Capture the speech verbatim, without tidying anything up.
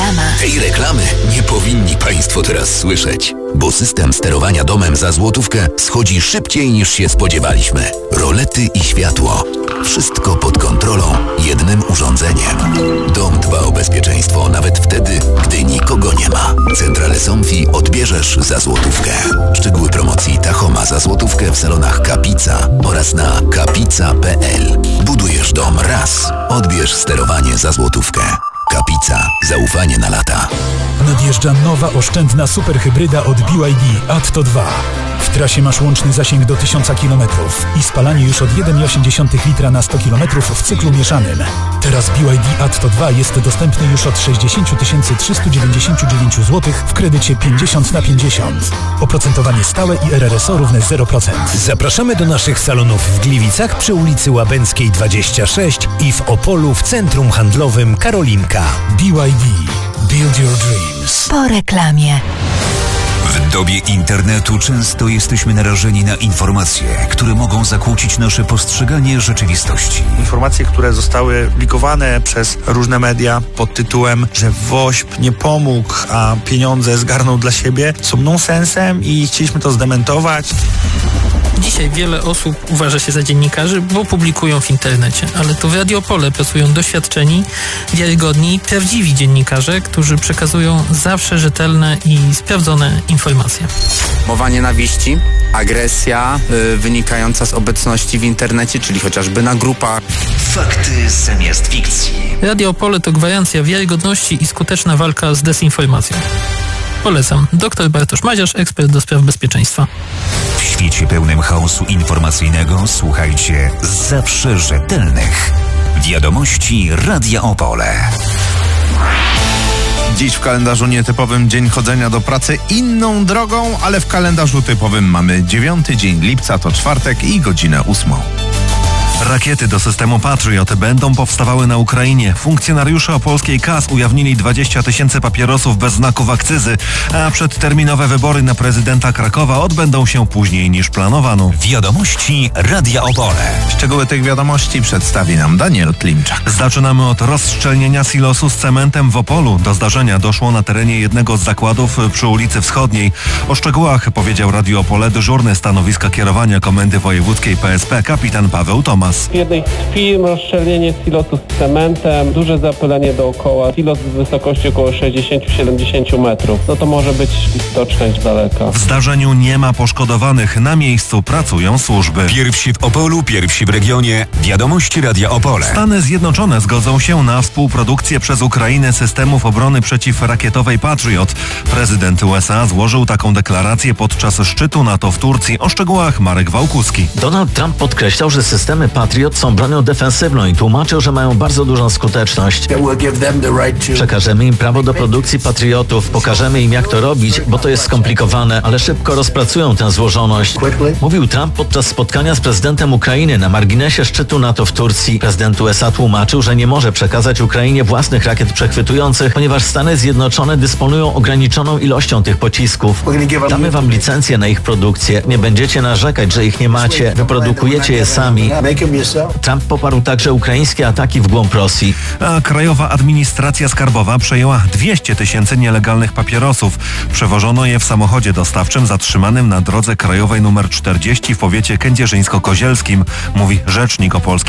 Reklama. Tej reklamy nie powinni Państwo teraz słyszeć, bo system sterowania domem za złotówkę schodzi szybciej niż się spodziewaliśmy. Rolety i światło. Wszystko pod kontrolą jednym urządzeniem. Dom dba o bezpieczeństwo nawet wtedy, gdy nikogo nie ma. Centrale Somfy odbierzesz za złotówkę. Szczegóły promocji Tachoma za złotówkę w salonach Kapica oraz na kapica kropka p l. Budujesz dom raz. Odbierz sterowanie za złotówkę. Kapica. Zaufanie na lata. Nadjeżdża nowa oszczędna superhybryda od B Y D Atto dwa. W trasie masz łączny zasięg do tysiąc kilometrów i spalanie już od jeden przecinek osiem litra na sto kilometrów w cyklu mieszanym. Teraz B Y D Atto dwa jest dostępny już od sześćdziesiąt tysięcy trzysta dziewięćdziesiąt dziewięć złotych w kredycie pięćdziesiąt na pięćdziesiąt. Oprocentowanie stałe i R R S O równe zero procent. Zapraszamy do naszych salonów w Gliwicach przy ulicy Łabęckiej dwadzieścia sześć i w Opolu w centrum handlowym Karolinka. B Y D. Build your dreams. Po reklamie. W dobie internetu często jesteśmy narażeni na informacje, które mogą zakłócić nasze postrzeganie rzeczywistości. Informacje, które zostały publikowane przez różne media pod tytułem, że WOŚP nie pomógł, a pieniądze zgarnął dla siebie, są nonsensem i chcieliśmy to zdementować. Dzisiaj wiele osób uważa się za dziennikarzy, bo publikują w internecie, ale to w Radio Opole pracują doświadczeni, wiarygodni, prawdziwi dziennikarze, którzy przekazują zawsze rzetelne i sprawdzone informacje. Mowa nienawiści, agresja yy, wynikająca z obecności w internecie, czyli chociażby na grupach. Fakty zamiast fikcji. Radio Opole to gwarancja wiarygodności i skuteczna walka z dezinformacją. Polecam. Doktor Bartosz Maziarz, ekspert do spraw bezpieczeństwa. W świecie pełnym chaosu informacyjnego słuchajcie zawsze rzetelnych wiadomości Radia Opole. Dziś w kalendarzu nietypowym dzień chodzenia do pracy inną drogą, ale w kalendarzu typowym mamy dziewiąty dzień lipca, to czwartek i godzinę ósmą. Rakiety do systemu Patriot będą powstawały na Ukrainie. Funkcjonariusze opolskiej K A S ujawnili dwadzieścia tysięcy papierosów bez znaków akcyzy, a przedterminowe wybory na prezydenta Krakowa odbędą się później niż planowano. Wiadomości Radia Opole. Szczegóły tych wiadomości przedstawi nam Daniel Klimczak. Zaczynamy od rozszczelnienia silosu z cementem w Opolu. Do zdarzenia doszło na terenie jednego z zakładów przy ulicy Wschodniej. O szczegółach powiedział Radio Opole dyżurny stanowiska kierowania Komendy Wojewódzkiej P S P kapitan Paweł Tomasz. W jednej z firm rozszczelnienie silosu z cementem, duże zapylenie dookoła, silos w wysokości około sześćdziesiąt do siedemdziesięciu metrów. No to może być widoczność z daleka. W zdarzeniu nie ma poszkodowanych. Na miejscu pracują służby. Pierwsi w Opolu, pierwsi w regionie. Wiadomości Radia Opole. Stany Zjednoczone zgodzą się na współprodukcję przez Ukrainę systemów obrony przeciwrakietowej Patriot. Prezydent U S A złożył taką deklarację podczas szczytu NATO w Turcji. O szczegółach Marek Wałkuski. Donald Trump podkreślał, że systemy Patriot są bronią defensywną i tłumaczył, że mają bardzo dużą skuteczność. Przekażemy im prawo do produkcji Patriotów, pokażemy im, jak to robić, bo to jest skomplikowane, ale szybko rozpracują tę złożoność. Mówił Trump podczas spotkania z prezydentem Ukrainy na marginesie szczytu NATO w Turcji. Prezydent U S A tłumaczył, że nie może przekazać Ukrainie własnych rakiet przechwytujących, ponieważ Stany Zjednoczone dysponują ograniczoną ilością tych pocisków. Damy wam licencję na ich produkcję. Nie będziecie narzekać, że ich nie macie. Wyprodukujecie je sami. Trump poparł także ukraińskie ataki w głąb Rosji. A Krajowa Administracja Skarbowa przejęła dwieście tysięcy nielegalnych papierosów. Przewożono je w samochodzie dostawczym zatrzymanym na drodze krajowej nr czterdzieści w powiecie kędzierzyńsko-kozielskim, mówi rzecznik opolski.